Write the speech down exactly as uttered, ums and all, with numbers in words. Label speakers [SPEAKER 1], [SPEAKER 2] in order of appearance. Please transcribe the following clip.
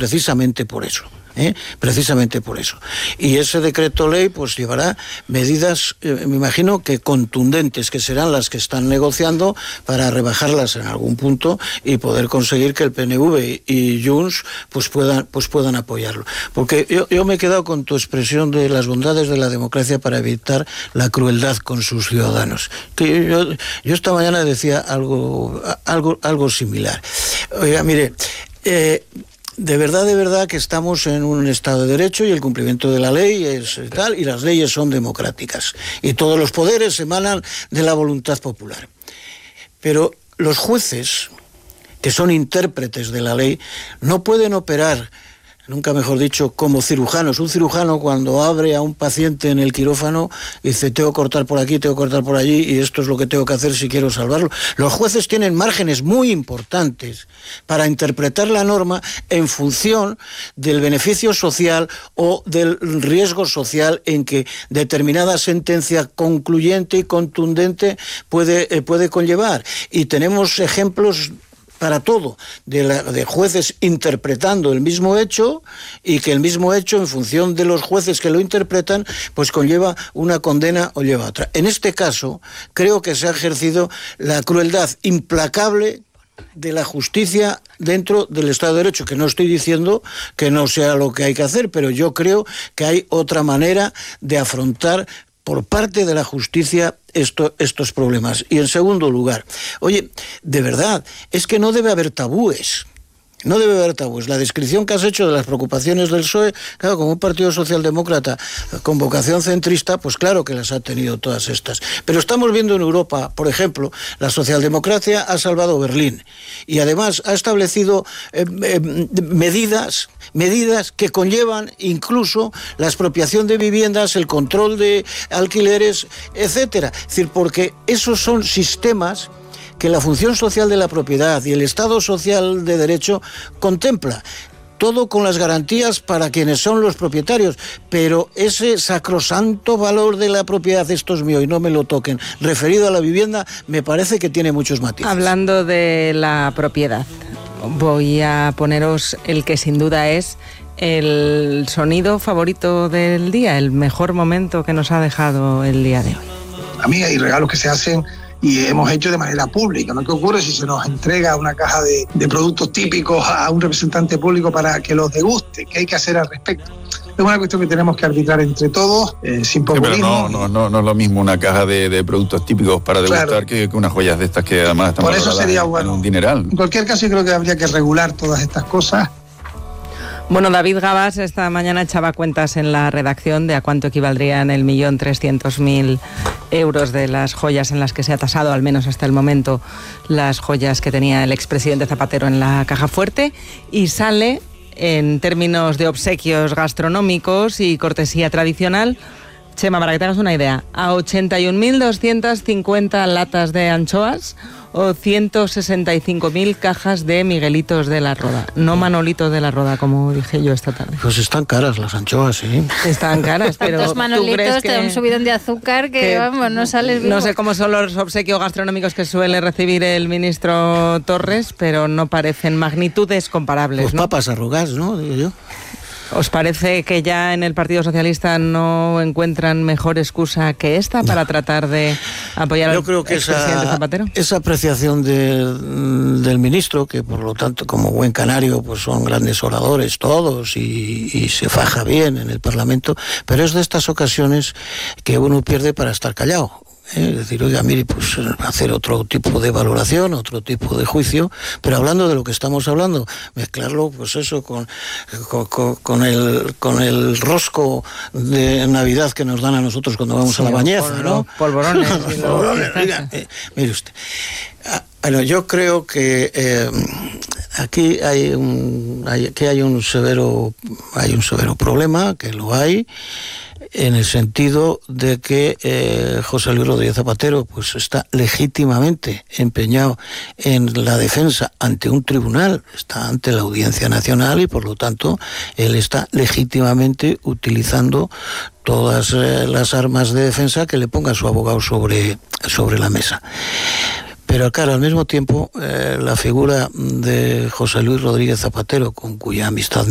[SPEAKER 1] precisamente por eso. ¿Eh? precisamente por eso. Y ese decreto ley pues llevará medidas, eh, me imagino que contundentes, que serán las que están negociando para rebajarlas en algún punto y poder conseguir que el P N V y Junts pues puedan, pues puedan apoyarlo. Porque yo, yo me he quedado con tu expresión de las bondades de la democracia para evitar la crueldad con sus ciudadanos. Que yo, yo esta mañana decía algo, algo, algo similar. Oiga, mire, eh, De verdad, de verdad que estamos en un Estado de Derecho y el cumplimiento de la ley es tal, y las leyes son democráticas. Y todos los poderes emanan de la voluntad popular. Pero los jueces, que son intérpretes de la ley, no pueden operar, nunca mejor dicho, como cirujanos. Un cirujano cuando abre a un paciente en el quirófano dice, tengo que cortar por aquí, tengo que cortar por allí y esto es lo que tengo que hacer si quiero salvarlo. Los jueces tienen márgenes muy importantes para interpretar la norma en función del beneficio social o del riesgo social en que determinada sentencia concluyente y contundente puede, eh, puede conllevar. Y tenemos ejemplos para todo, de, la, de jueces interpretando el mismo hecho y que el mismo hecho, en función de los jueces que lo interpretan, pues conlleva una condena o lleva otra. En este caso, creo que se ha ejercido la crueldad implacable de la justicia dentro del Estado de Derecho, que no estoy diciendo que no sea lo que hay que hacer, pero yo creo que hay otra manera de afrontar por parte de la justicia esto, estos problemas. Y en segundo lugar, oye, de verdad, es que no debe haber tabúes. No debe haber tabúes. La descripción que has hecho de las preocupaciones del P S O E, claro, como un partido socialdemócrata con vocación centrista, pues claro que las ha tenido todas estas. Pero estamos viendo en Europa, por ejemplo, la socialdemocracia ha salvado Berlín y además ha establecido eh, eh, medidas, medidas que conllevan incluso la expropiación de viviendas, el control de alquileres, etcétera. Es decir, porque esos son sistemas que la función social de la propiedad y el Estado social de derecho contempla. Todo con las garantías para quienes son los propietarios, pero ese sacrosanto valor de la propiedad, esto es mío y no me lo toquen, referido a la vivienda, me parece que tiene muchos matices.
[SPEAKER 2] Hablando de la propiedad, voy a poneros el que sin duda es el sonido favorito del día, el mejor momento que nos ha dejado el día de hoy.
[SPEAKER 3] A mí hay regalos que se hacen y hemos hecho de manera pública, ¿no? ¿Qué ocurre si se nos entrega una caja de, de productos típicos a un representante público para que los deguste? ¿Qué hay que hacer al respecto? Es una cuestión que tenemos que arbitrar entre todos, eh, sin populismo.
[SPEAKER 4] Sí, pero no, no, no, no es lo mismo una caja de, de productos típicos para degustar, claro, que, que unas joyas de estas que además están
[SPEAKER 3] por eso sería
[SPEAKER 4] en,
[SPEAKER 3] bueno.
[SPEAKER 4] en un dineral.
[SPEAKER 3] En cualquier caso, yo creo que habría que regular todas estas cosas.
[SPEAKER 2] Bueno, David Gabás esta mañana echaba cuentas en la redacción de a cuánto equivaldrían el millón trescientos mil euros de las joyas en las que se ha tasado, al menos hasta el momento, las joyas que tenía el expresidente Zapatero en la caja fuerte, y sale, en términos de obsequios gastronómicos y cortesía tradicional, Chema, para que te hagas una idea, a ochenta y un mil doscientas cincuenta latas de anchoas o ciento sesenta y cinco mil cajas de Miguelitos de la Roda, no Manolitos de la Roda, como dije yo esta tarde.
[SPEAKER 1] Pues están caras las anchoas, sí.
[SPEAKER 2] Están caras, pero
[SPEAKER 5] tantos Manolitos
[SPEAKER 2] ¿tú crees que
[SPEAKER 5] te da un subidón de azúcar que, que vamos, no sales vivo?
[SPEAKER 2] No sé cómo son los obsequios gastronómicos que suele recibir el ministro Torres, pero no parecen magnitudes comparables,
[SPEAKER 1] Pues
[SPEAKER 2] ¿no?
[SPEAKER 1] papas arrugadas, ¿no? Digo yo.
[SPEAKER 2] ¿Os parece que ya en el Partido Socialista no encuentran mejor excusa que esta para no. tratar de apoyar al expresidente Zapatero?
[SPEAKER 1] Esa apreciación de, del ministro, que por lo tanto como buen canario pues son grandes oradores todos y, y se faja bien en el Parlamento, pero es de estas ocasiones que uno pierde para estar callado. Es decir, oiga, mire, pues hacer otro tipo de valoración, otro tipo de juicio, pero hablando de lo que estamos hablando, mezclarlo, pues eso, con, con, con, el, con el rosco de Navidad que nos dan a nosotros cuando vamos sí, a la bañeza,
[SPEAKER 2] pol,
[SPEAKER 1] ¿no?
[SPEAKER 2] Polvorones.
[SPEAKER 1] Y polvorones, oiga, eh, mire usted. Ah, bueno, yo creo que eh, aquí hay un, hay, aquí hay un severo, hay un severo problema, que lo hay, en el sentido de que eh, José Luis Rodríguez Zapatero pues está legítimamente empeñado en la defensa ante un tribunal, está ante la Audiencia Nacional y por lo tanto él está legítimamente utilizando todas eh, las armas de defensa que le ponga su abogado sobre, sobre la mesa. Pero claro, al mismo tiempo, eh, la figura de José Luis Rodríguez Zapatero, con cuya amistad